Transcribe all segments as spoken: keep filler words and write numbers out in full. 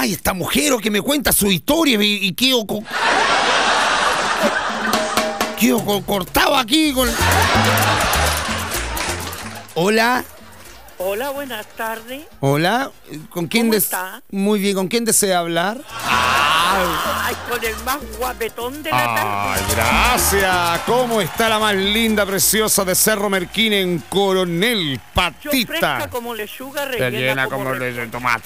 Ay, esta mujer o que me cuenta su historia y, y quedo, co quedo co cortado aquí con... Hola. Hola, buenas tardes. Hola, ¿con quién ¿Cómo des está? Muy bien, ¿con quién desea hablar? Ay, con el más guapetón de la tarde. Ay, gracias. ¿Cómo está la más linda, preciosa de Cerro Merquín en Coronel Yo fresca Patita? como lechuga, Te rellena, llena como, como repollo. de tomate.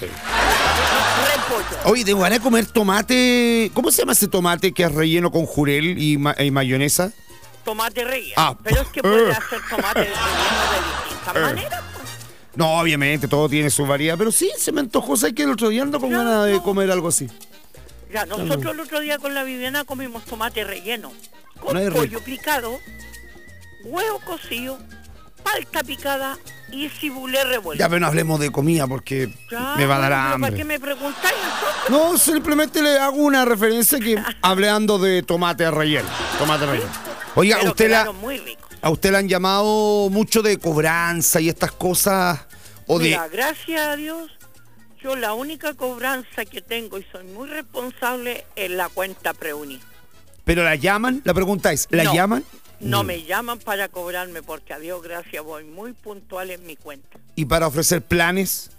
Repollo. Oye, ¿te van a comer tomate? ¿Cómo se llama ese tomate que es relleno con jurel y, ma y mayonesa? Tomate relleno. Ah, Pero es que puede eh. hacer tomate relleno de distintas Eh. maneras. Pues. No, obviamente, todo tiene su variedad, pero sí, se me antojó, ¿sabes que el otro día ando con Ya, ganas de no. comer algo así? Ya, nosotros el otro día con la Viviana comimos tomate relleno. Con No es pollo picado, huevo cocido, palta picada y cibulé revuelto. Ya, pero no hablemos de comida porque Ya, me va a dar bueno, pero hambre. ¿para qué me preguntáis entonces? No, simplemente le hago una referencia que hablando de tomate relleno. Tomate relleno. Oiga, Pero usted la, quedaron muy ricos. a usted le han llamado mucho de cobranza y estas cosas. O de. Mira, gracias a Dios, yo la única cobranza que tengo y soy muy responsable es la cuenta Preuni. ¿Pero la llaman? La pregunta es, ¿la No, llaman? No Mm. me llaman para cobrarme porque a Dios gracias voy muy puntual en mi cuenta. ¿Y para ofrecer planes?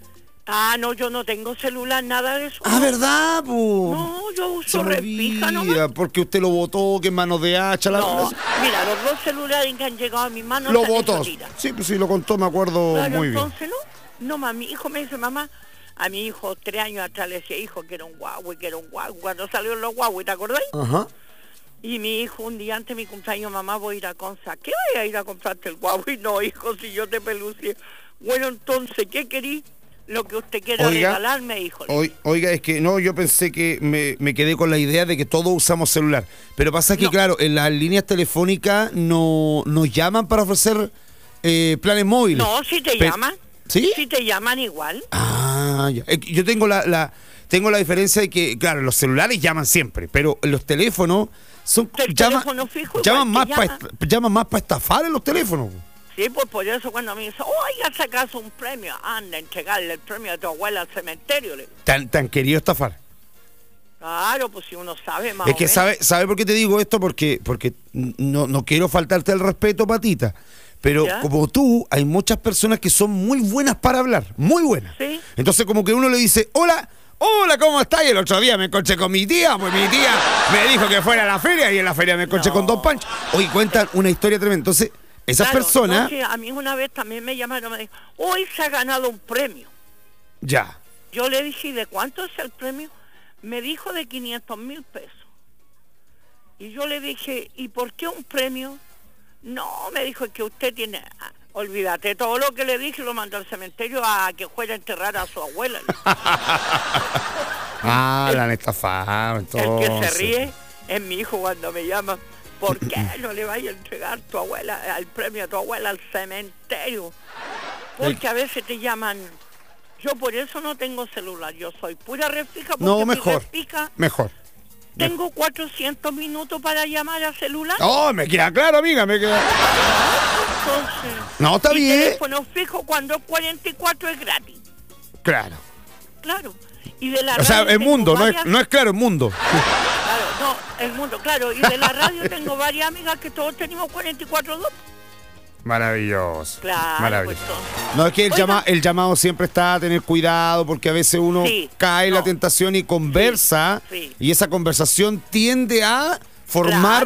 Ah, no, yo no tengo celular, nada de eso. Ah, ¿verdad, po? No, yo Se uso me refija olvida, nomás. porque usted lo botó, que en manos de hacha. La... No, mira, los dos celulares que han llegado a mi mano Lo se han botó. hecho tira. Sí, pues sí, lo contó, me acuerdo Claro, muy bien. entonces no, no, mami, mi hijo me dice, mamá, a mi hijo tres años atrás le decía, hijo, que era un guagua, que era un guagua, cuando salieron los guaguas, ¿te acordáis? Ajá. Y mi hijo un día antes de mi cumpleaños, mamá, voy a ir a Consa. ¿Qué voy a ir a comprarte el guagua? Y no, hijo, si yo te pelucié. Bueno, entonces, ¿qué querís? Lo que usted quiera Oiga, regalarme, hijo. Oi- Oiga, es que no, yo pensé que me, me quedé con la idea de que todos usamos celular. Pero pasa que, No. claro, en las líneas telefónicas no nos llaman para ofrecer eh, planes móviles. No, si te Pe- llaman. ¿Sí? Si te llaman igual. Ah, ya. Es que yo tengo la, la tengo la diferencia de que, claro, los celulares llaman siempre, pero los teléfonos son El llaman, teléfono fijo igual llaman que más para llama. llaman más para estafar en los teléfonos. Sí, pues por eso cuando me dice, oiga, sacas un premio, anda, entregarle el premio a tu abuela al cementerio. Le digo, Tan tan querido estafar. claro, pues si uno sabe más Es o que menos. sabe, ¿sabe por qué te digo esto? Porque, porque no, no quiero faltarte el respeto, Patita. Pero ¿Ya? como tú, hay muchas personas que son muy buenas para hablar, muy buenas. Sí. Entonces como que uno le dice, hola, hola, ¿cómo estás? Y el otro día me encontré con mi tía, pues mi tía me dijo que fuera a la feria y en la feria me encontré No. con Don Pancho. Oye, cuentan una historia tremenda. Entonces, esas Claro, personas, no, sí, a mí una vez también me llamaron y me dijo, hoy se ha ganado un premio. ya. Yo le dije, ¿y de cuánto es el premio? Me dijo de quinientos mil pesos. Y yo le dije, ¿y por qué un premio? No, me dijo, es que usted tiene... ah, olvídate, todo lo que le dije lo mandó al cementerio a que fuera a enterrar a su abuela. Ah, la han estafado, El que entonces. se ríe es mi hijo cuando me llama. ¿Por qué no le vaya a entregar tu abuela, al premio a tu abuela al cementerio? Porque a veces te llaman... Yo por eso no tengo celular, yo soy pura refija porque No, mi mejor, refija mejor. tengo cuatrocientos minutos para llamar a celular. Oh, me queda claro, amiga, me queda... Entonces, No, está y bien. teléfono fijo cuando es cuarenta y cuatro es gratis. Claro. Claro. Y de la O sea, radio el tengo mundo, no es, varias- no es claro, el mundo. Claro, no, el mundo, claro. Y de la radio tengo varias amigas que todos tenemos cuarenta y cuatro dos. Maravilloso. Claro, Maravilloso. pues, entonces. No, es que el, Oiga. llama, el llamado siempre está a tener cuidado porque a veces uno Sí, cae en la no. tentación y conversa Sí, sí. y esa conversación tiende a formar